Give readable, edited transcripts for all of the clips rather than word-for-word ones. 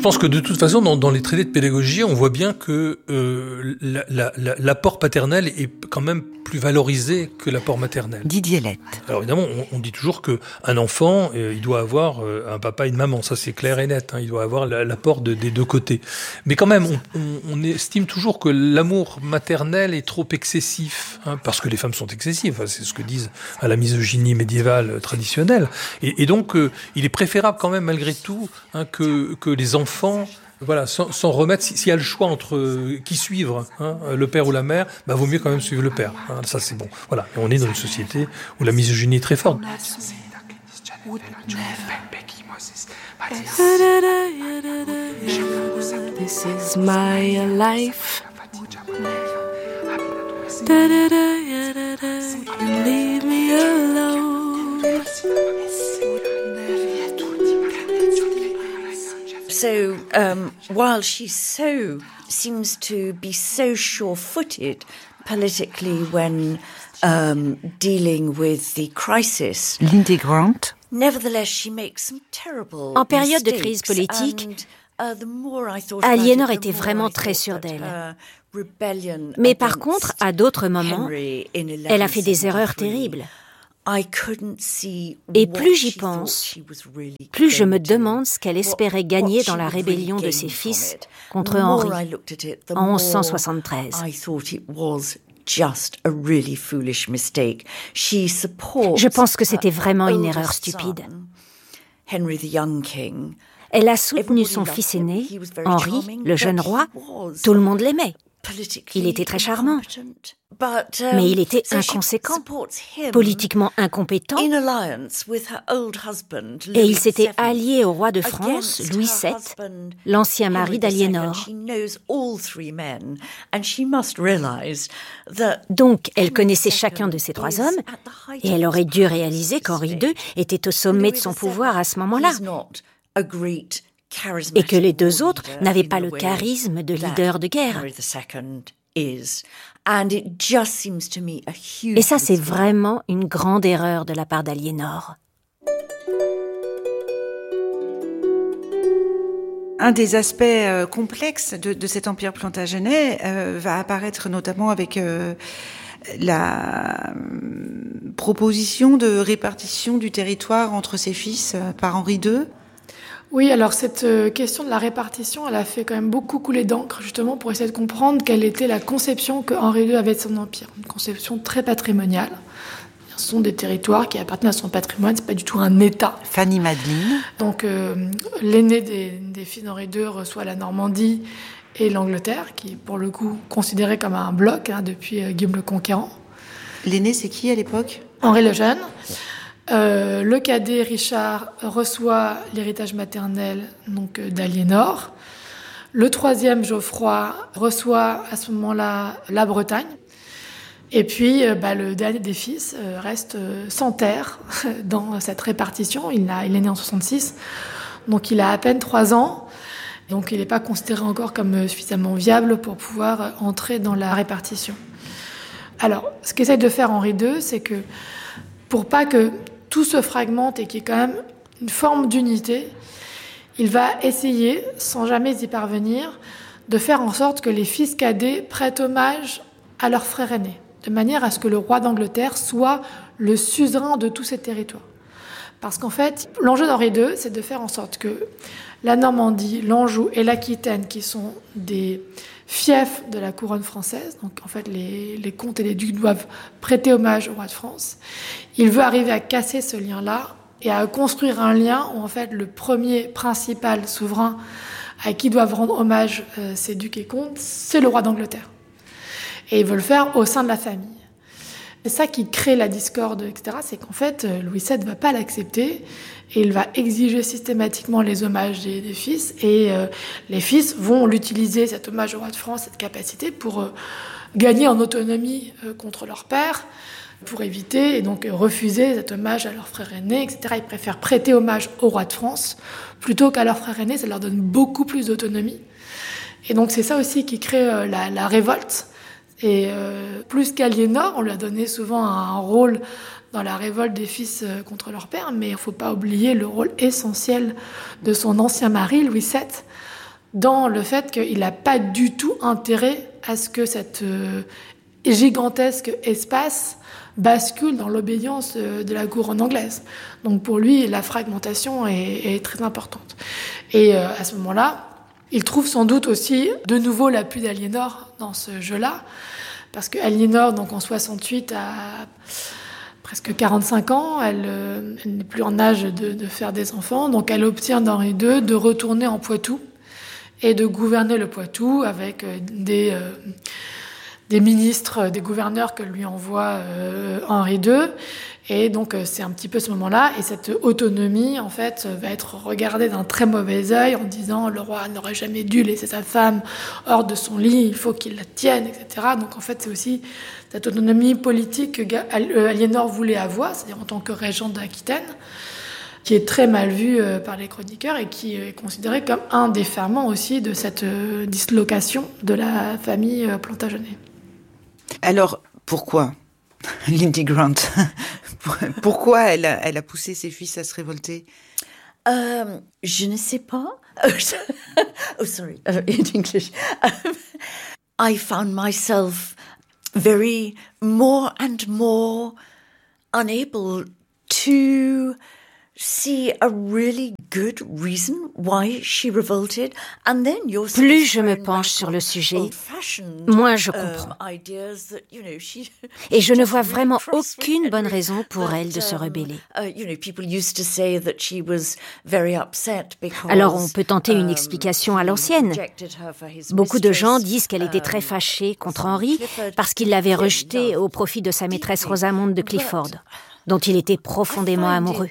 pense que de toute façon, dans les traités de pédagogie, on voit bien que l'apport paternel est quand même plus valorisé que l'apport maternel. Didier Lett. Alors évidemment, on dit toujours qu'un enfant, il doit avoir un papa et une maman, ça c'est clair et net, hein, il doit avoir l'apport des deux côtés. Mais quand même, on estime toujours que l'amour maternel est trop excessif, hein, parce que les femmes sont excessives, hein, c'est ce que disent à la misogynie médiévale traditionnelle. Et donc, il est préférable quand même malgré tout, hein, que les enfants, voilà, s'en remettre. S'il y a le choix entre qui suivre, hein, le père ou la mère, vaut mieux quand même suivre le père. Hein, ça c'est bon. Voilà. Et on est dans une société où la misogynie est très forte. This is my life. Leave me alone. So, while she seems to be so sure-footed politically when dealing with the crisis, Lindsey Grant. Nevertheless, she makes some terrible En période de crise politique, Aliénor était vraiment très sûre d'elle. Mais par contre, à d'autres moments, elle a fait des erreurs terribles. Et plus j'y pense, plus je me demande ce qu'elle espérait gagner dans la rébellion de ses fils contre Henri en 1173. Je pense que c'était vraiment une erreur stupide. Elle a soutenu son fils aîné, Henri, le jeune roi. Tout le monde l'aimait. Il était très charmant, mais il était inconséquent, politiquement incompétent, et il s'était allié au roi de France, Louis VII, l'ancien mari d'Aliénor. Donc, elle connaissait chacun de ces trois hommes, et elle aurait dû réaliser qu'Henri II était au sommet de son pouvoir à ce moment-là, et que les deux autres n'avaient pas le charisme de leader de guerre. Et ça, c'est vraiment une grande erreur de la part d'Aliénor. Un des aspects complexes de cet empire plantagenet va apparaître notamment avec la proposition de répartition du territoire entre ses fils par Henri II. Oui, alors cette question de la répartition, elle a fait quand même beaucoup couler d'encre, justement, pour essayer de comprendre quelle était la conception que Henri II avait de son empire. Une conception très patrimoniale. Ce sont des territoires qui appartiennent à son patrimoine, c'est pas du tout un État. Fanny Madeline. Donc, l'aîné des fils d'Henri II reçoit la Normandie et l'Angleterre, qui est pour le coup considéré comme un bloc, hein, depuis Guillaume le Conquérant. L'aîné, c'est qui à l'époque ? Henri le Jeune. Le cadet Richard reçoit l'héritage maternel donc d'Aliénor. Le troisième Geoffroy reçoit à ce moment-là la Bretagne. Et puis le dernier des fils reste sans terre dans cette répartition. Il est né en 66, donc il a à peine 3 ans. Donc il n'est pas considéré encore comme suffisamment viable pour pouvoir entrer dans la répartition. Alors, ce qu'essaie de faire Henri II, c'est que pour pas que tout se fragmente et qu'il y ait quand même une forme d'unité, il va essayer, sans jamais y parvenir, de faire en sorte que les fils cadets prêtent hommage à leur frère aîné, de manière à ce que le roi d'Angleterre soit le suzerain de tous ces territoires. Parce qu'en fait, l'enjeu d'Henri II, c'est de faire en sorte que la Normandie, l'Anjou et l'Aquitaine, qui sont des fiefs de la couronne française, donc en fait les comtes et les ducs doivent prêter hommage au roi de France. Il veut arriver à casser ce lien-là et à construire un lien où en fait le premier principal souverain à qui doivent rendre hommage ces ducs et comtes, c'est le roi d'Angleterre. Et il veut le faire au sein de la famille. C'est ça qui crée la discorde, etc. C'est qu'en fait, Louis VII ne va pas l'accepter et il va exiger systématiquement les hommages des fils. Et les fils vont l'utiliser, cet hommage au roi de France, cette capacité, pour gagner en autonomie contre leur père, pour éviter et donc refuser cet hommage à leur frère aîné, etc. Ils préfèrent prêter hommage au roi de France plutôt qu'à leur frère aîné. Ça leur donne beaucoup plus d'autonomie. Et donc c'est ça aussi qui crée la révolte. Et plus qu'Aliénor, on lui a donné souvent un rôle dans la révolte des fils contre leur père, mais il ne faut pas oublier le rôle essentiel de son ancien mari, Louis VII, dans le fait qu'il n'a pas du tout intérêt à ce que cette gigantesque espace bascule dans l'obédience de la couronne anglaise. Donc pour lui, la fragmentation est très importante. Et à ce moment-là, il trouve sans doute aussi de nouveau l'appui d'Aliénor dans ce jeu-là, parce que Aliénor, donc en 68, a presque 45 ans, elle n'est plus en âge de faire des enfants, donc elle obtient d'Henri II de retourner en Poitou et de gouverner le Poitou avec des ministres, des gouverneurs que lui envoie Henri II. Et donc c'est un petit peu ce moment-là, et cette autonomie en fait va être regardée d'un très mauvais œil en disant le roi n'aurait jamais dû laisser sa femme hors de son lit, il faut qu'il la tienne, etc. Donc en fait c'est aussi cette autonomie politique que Aliénor voulait avoir, c'est-à-dire en tant que régente d'Aquitaine, qui est très mal vue par les chroniqueurs et qui est considérée comme un des ferments aussi de cette dislocation de la famille Plantagenet. Alors pourquoi Lindy Grant? Pourquoi elle a poussé ses fils à se révolter? Je ne sais pas. Oh, sorry, in English. I found myself very more and more unable to see a really good reason why she revolted, and then you're plus je me penche sur le sujet, moins je comprends. Et je ne vois vraiment aucune bonne raison pour elle de se rebeller. Alors on peut tenter une explication à l'ancienne. Beaucoup de gens disent qu'elle était très fâchée contre Henri parce qu'il l'avait rejetée au profit de sa maîtresse Rosamonde de Clifford, dont il était profondément amoureux.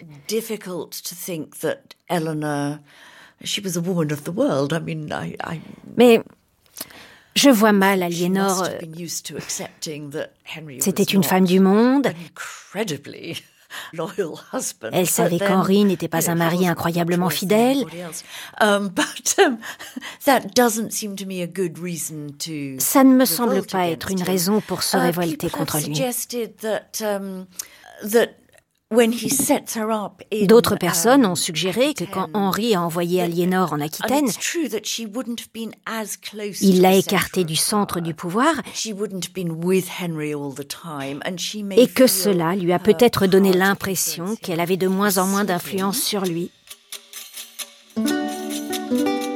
Mais je vois mal Aliénor. C'était une femme du monde. Elle savait qu'Henri n'était pas un mari incroyablement fidèle. Ça ne me semble pas être une raison pour se révolter contre lui. D'autres personnes ont suggéré que quand Henri a envoyé Aliénor en Aquitaine, il l'a écartée du centre du pouvoir et que cela lui a peut-être donné l'impression qu'elle avait de moins en moins d'influence sur lui